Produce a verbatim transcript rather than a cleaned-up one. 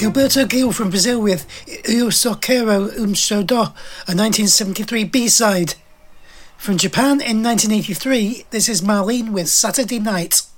Gilberto Gil from Brazil with Eu Só Quero Um Xodó, a nineteen seventy-three B-side. From Japan in nineteen eighty-three, this is Marlene with Saturday Night.